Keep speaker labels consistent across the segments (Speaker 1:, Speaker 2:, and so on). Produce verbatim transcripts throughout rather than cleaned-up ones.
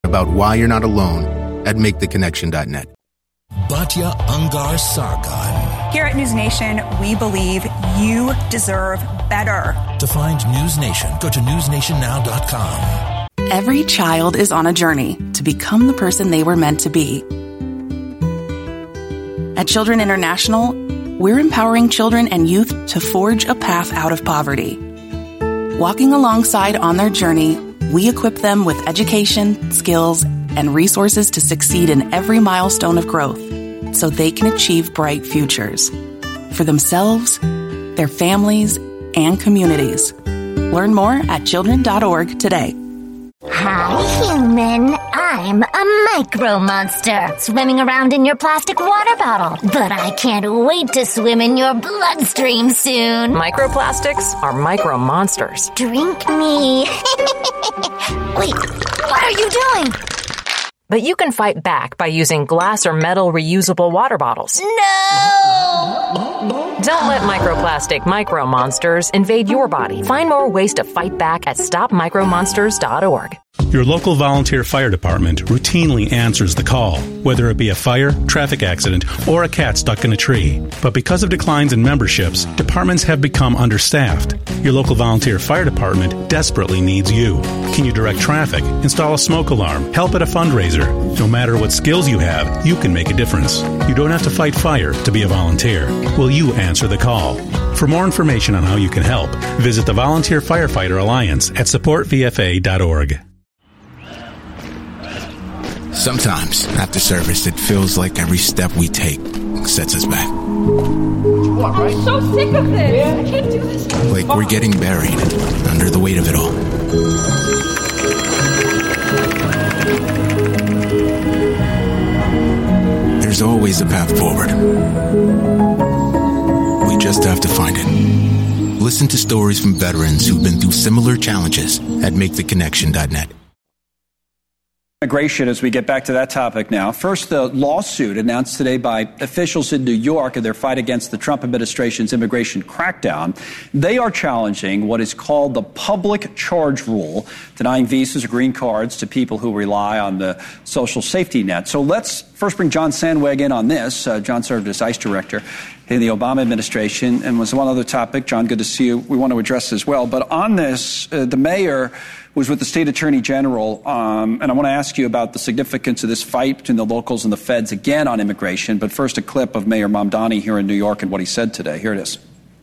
Speaker 1: about why you're not alone at make the connection dot net.
Speaker 2: Batya Ungar Sargon.
Speaker 3: Here at News Nation, we believe you deserve better.
Speaker 2: To find News Nation, go to news nation now dot com.
Speaker 4: Every child is on a journey to become the person they were meant to be. At Children International, we're empowering children and youth to forge a path out of poverty. Walking alongside on their journey, we equip them with education, skills, and resources to succeed in every milestone of growth so they can achieve bright futures for themselves, their families, and communities. Learn more at children dot org today.
Speaker 5: Hi, human. I'm a micro monster swimming around in your plastic water bottle. But I can't wait to swim in your bloodstream soon.
Speaker 6: Microplastics are micro monsters.
Speaker 5: Drink me. Wait, what are you doing?
Speaker 6: But you can fight back by using glass or metal reusable water bottles.
Speaker 5: No!
Speaker 6: Don't let microplastic micro monsters invade your body. Find more ways to fight back at stop micro monsters dot org.
Speaker 7: Your local volunteer fire department routinely answers the call, whether it be a fire, traffic accident, or a cat stuck in a tree. But because of declines in memberships, departments have become understaffed. Your local volunteer fire department desperately needs you. Can you direct traffic, install a smoke alarm, help at a fundraiser? No matter what skills you have, you can make a difference. You don't have to fight fire to be a volunteer. Will you answer the call? For more information on how you can help, visit the Volunteer Firefighter Alliance at support v f a dot org.
Speaker 1: Sometimes, after service, it feels like every step we take sets us back.
Speaker 8: I'm so sick of this. I can't do this.
Speaker 1: Like we're getting buried under the weight of it all. There's always a path forward. We just have to find it. Listen to stories from veterans who've been through similar challenges at make the connection dot net.
Speaker 9: Immigration, as we get back to that topic now. First, the lawsuit announced today by officials in New York in their fight against the Trump administration's immigration crackdown. They are challenging what is called the public charge rule, denying visas or green cards to people who rely on the social safety net. So let's first bring John Sandweg in on this. Uh, John served as ICE director in the Obama administration and was one other topic. John, good to see you. We want to address as well. But on this, uh, the mayor was with the state attorney general, um, and I want to ask you about the significance of this fight between the locals and the feds again on immigration. But first, a clip of Mayor Mamdani here in New York and what he said today. Here it is.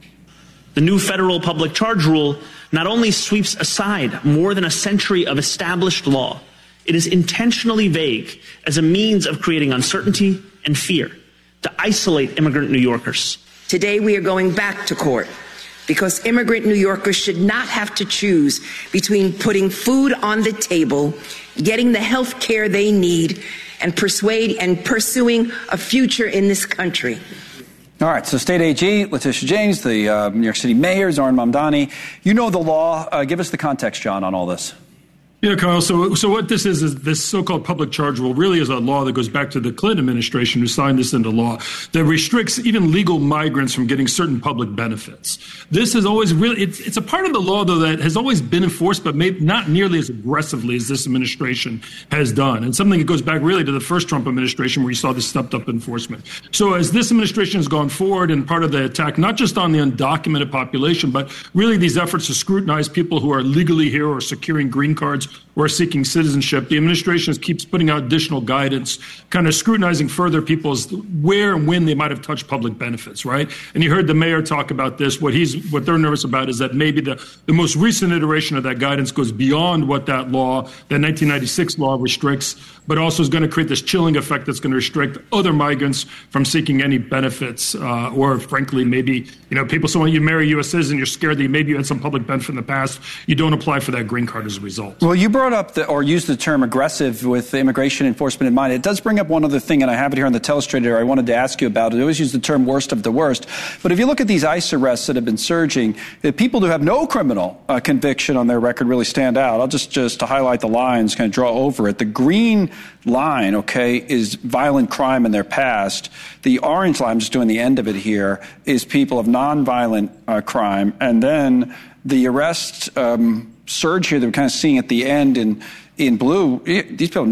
Speaker 10: The new federal public charge rule not only sweeps aside more than a century of established law, it is intentionally vague as a means of creating uncertainty and fear to isolate immigrant New Yorkers.
Speaker 11: Today, we are going back to court because immigrant New Yorkers should not have to choose between putting food on the table, getting the health care they need, and persuade and pursuing a future in this country.
Speaker 9: All right, so State A G, Letitia James, the uh, New York City Mayor, Zohran Mamdani. You know the law. Uh, give us the context, John, on all this.
Speaker 12: Yeah, Carl. So, so what this is, is this so-called public charge rule really is a law that goes back to the Clinton administration who signed this into law that restricts even legal migrants from getting certain public benefits. This is always really, it's, it's a part of the law, though, that has always been enforced, but maybe not nearly as aggressively as this administration has done. And something that goes back really to the first Trump administration where you saw this stepped up enforcement. So as this administration has gone forward and part of the attack, not just on the undocumented population, but really these efforts to scrutinize people who are legally here or securing green cards or seeking citizenship, the administration keeps putting out additional guidance, kind of scrutinizing further people's where and when they might have touched public benefits, right? And you heard the mayor talk about this. What he's, what they're nervous about is that maybe the, the most recent iteration of that guidance goes beyond what that law, that nineteen ninety-six law restricts, but also is going to create this chilling effect that's going to restrict other migrants from seeking any benefits, uh, or frankly, maybe, you know, people, so when you marry a U S citizen, you're scared that maybe you had some public benefit in the past, you don't apply for that green card as a result.
Speaker 9: Well, you brought up the, or used the term aggressive with immigration enforcement in mind. It does bring up one other thing, and I have it here on the telestrator I wanted to ask you about. I always use the term worst of the worst. But if you look at these ICE arrests that have been surging, the people who have no criminal uh, conviction on their record really stand out. I'll just, just to highlight the lines, kind of draw over it. The green line, okay, is violent crime in their past. The orange line, I'm just doing the end of it here, is people of nonviolent uh, crime. And then the arrest um, surge here that we're kind of seeing at the end in, in blue, these people